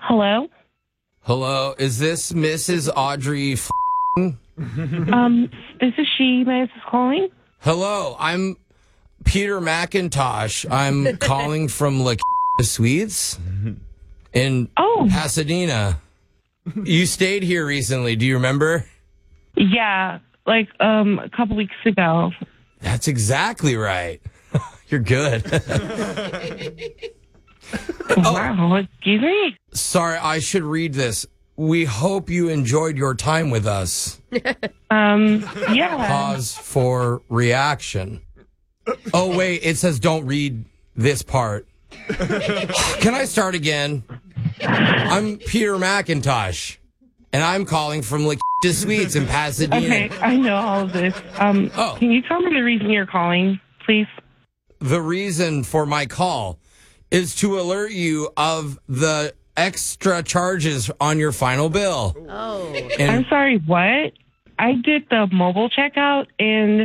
Hello? Hello, is this Mrs. Audrey? This is she. May I ask who's calling? Hello, I'm Peter McIntosh. I'm calling from La Suites in Pasadena. You stayed here recently. Do you remember? Yeah, like a couple weeks ago. That's exactly right. You're good. Wow, excuse me? Sorry, I should read this. We hope you enjoyed your time with us. Yeah. Pause for reaction. Oh, wait, it says don't read this part. Can I start again? I'm Peter McIntosh, and I'm calling from La Suites in Pasadena. Okay, I know all of this. Can you tell me the reason you're calling, please? The reason for my call is to alert you of the extra charges on your final bill. Oh. I'm sorry, what? I did the mobile checkout, and